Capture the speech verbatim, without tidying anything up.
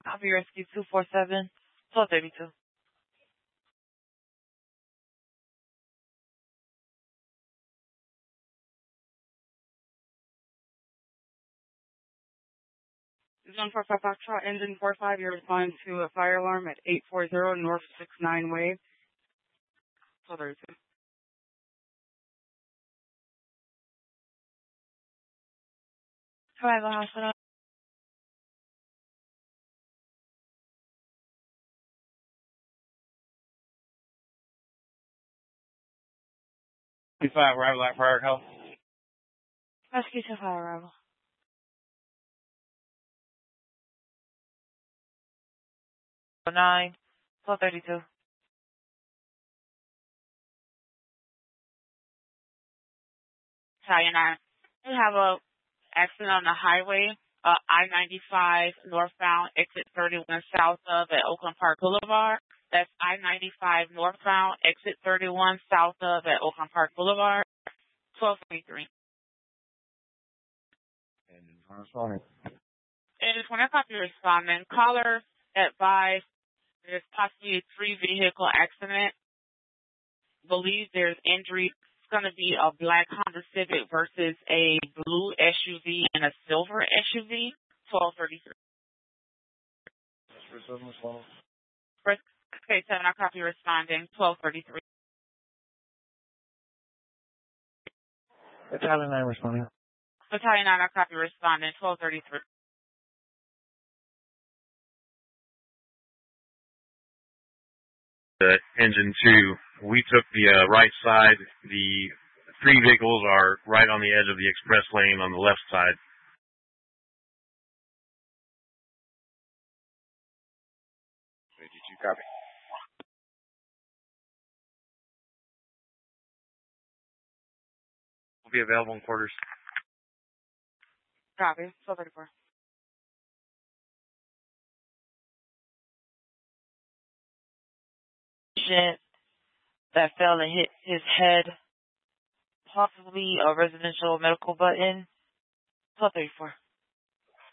Copy rescue two four seven, twelve thirty-two. Zone four five Foxtrot, engine four five, you're responding to a fire alarm at eight four zero North six nine Wave, twelve thirty-two. Arrival hospital. five, arrival at Prior Health. Rescue to fire arrival. nine, twelve thirty-two. Italian nine. We have a accident on the highway, uh, I ninety-five northbound, exit thirty-one south of at Oakland Park Boulevard. That's I ninety-five northbound, exit thirty-one south of at Oakland Park Boulevard, twelve twenty-three. And responding. And just when I copy responding, caller advised there's possibly a three-vehicle accident. Believe there's injury. It's going to be a black Honda Civic versus a blue S U V and a silver S U V, twelve thirty-three. Okay, seven, I copy responding, twelve thirty-three. Battalion nine responding. Battalion nine, I copy responding, twelve thirty-three. The engine two, we took the uh, right side. The three vehicles are right on the edge of the express lane on the left side. eighty-two, copy. Will be available in quarters. Copy, twelve thirty-four. That fell and hit his head, possibly a residential medical button, twelve thirty-four.